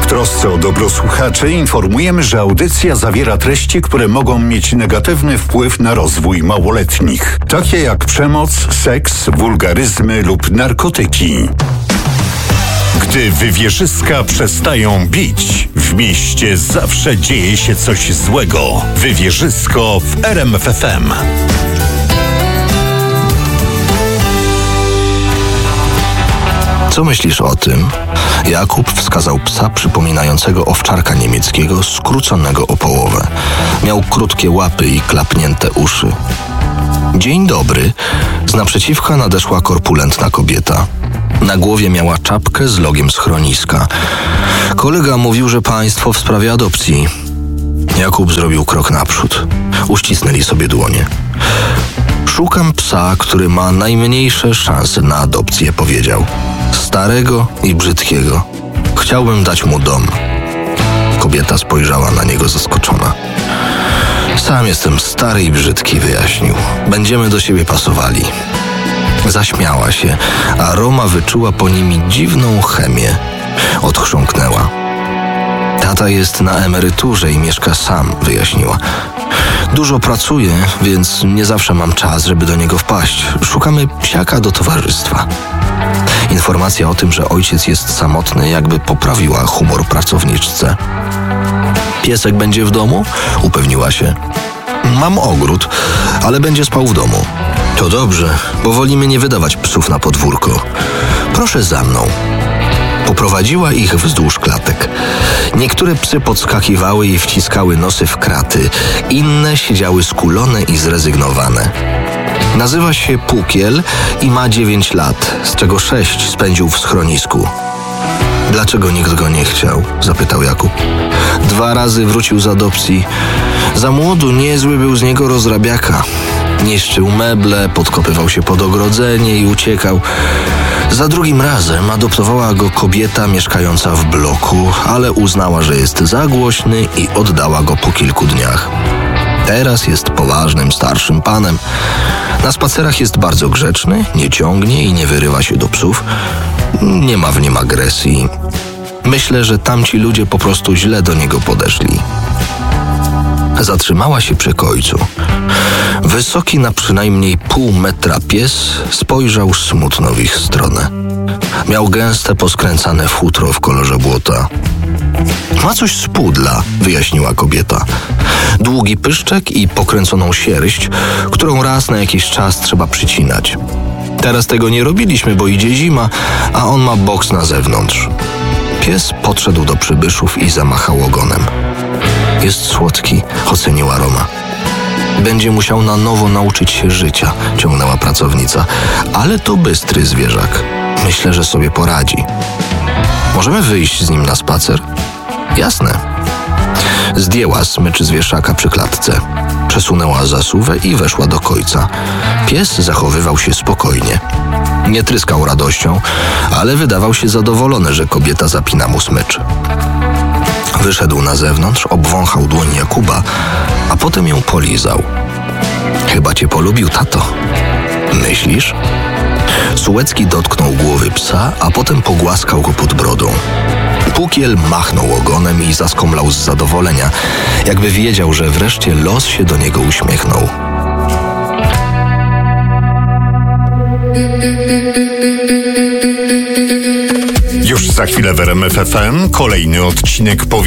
trosce o dobro słuchaczy informujemy, że audycja zawiera treści, które mogą mieć negatywny wpływ na rozwój małoletnich, takie jak przemoc, seks, wulgaryzmy lub narkotyki. Gdy wywierzyska przestają bić, w mieście zawsze dzieje się coś złego. Wywierzysko w RMF FM. Co myślisz o tym? Jakub wskazał psa przypominającego owczarka niemieckiego, skróconego o połowę. Miał krótkie łapy i klapnięte uszy. Dzień dobry. Z naprzeciwka nadeszła korpulentna kobieta. Na głowie miała czapkę z logiem schroniska. Kolega mówił, że państwo w sprawie adopcji. Jakub zrobił krok naprzód. Uścisnęli sobie dłonie. Szukam psa, który ma najmniejsze szanse na adopcję, powiedział. Starego i brzydkiego. Chciałbym dać mu dom. Kobieta spojrzała na niego zaskoczona. Sam jestem stary i brzydki, wyjaśnił. Będziemy do siebie pasowali. Zaśmiała się, a Roma wyczuła po nimi dziwną chemię. Odchrząknęła. Tata jest na emeryturze i mieszka sam, wyjaśniła. Dużo pracuję, więc nie zawsze mam czas, żeby do niego wpaść. Szukamy psiaka do towarzystwa. Informacja o tym, że ojciec jest samotny, jakby poprawiła humor pracowniczce. Piesek będzie w domu? Upewniła się. Mam ogród, ale będzie spał w domu. To dobrze, bo wolimy nie wydawać psów na podwórko. Proszę za mną. Poprowadziła ich wzdłuż klatek. Niektóre psy podskakiwały i wciskały nosy w kraty, inne siedziały skulone i zrezygnowane. Nazywa się Pukiel i ma 9 lat, z czego 6 spędził w schronisku. Dlaczego nikt go nie chciał? Zapytał Jakub. 2 razy wrócił z adopcji. Za młodu niezły był z niego rozrabiaka. Niszczył meble, podkopywał się pod ogrodzenie i uciekał. Za drugim razem adoptowała go kobieta mieszkająca w bloku, ale uznała, że jest za głośny i oddała go po kilku dniach. Teraz jest poważnym, starszym panem. Na spacerach jest bardzo grzeczny, nie ciągnie i nie wyrywa się do psów. Nie ma w nim agresji. Myślę, że tamci ludzie po prostu źle do niego podeszli. Zatrzymała się przy kojcu. Wysoki na przynajmniej pół metra pies spojrzał smutno w ich stronę. Miał gęste, poskręcane futro w kolorze błota. Ma coś z pudla, wyjaśniła kobieta. Długi pyszczek i pokręconą sierść, którą raz na jakiś czas trzeba przycinać. Teraz tego nie robiliśmy, bo idzie zima, a on ma boks na zewnątrz. Pies podszedł do przybyszów i zamachał ogonem. Jest słodki, oceniła Roma. Będzie musiał na nowo nauczyć się życia, ciągnęła pracownica. Ale to bystry zwierzak. Myślę, że sobie poradzi. Możemy wyjść z nim na spacer? Jasne. Zdjęła smycz z wieszaka przy klatce. Przesunęła zasuwę i weszła do kojca. Pies zachowywał się spokojnie. Nie tryskał radością, ale wydawał się zadowolony, że kobieta zapina mu smycz. Wyszedł na zewnątrz, obwąchał dłoń Jakuba, a potem ją polizał. Chyba cię polubił, tato. Myślisz? Sułecki dotknął głowy psa, a potem pogłaskał go pod brodą. Pukiel machnął ogonem i zaskomlał z zadowolenia, jakby wiedział, że wreszcie los się do niego uśmiechnął. Już za chwilę w RMF FM kolejny odcinek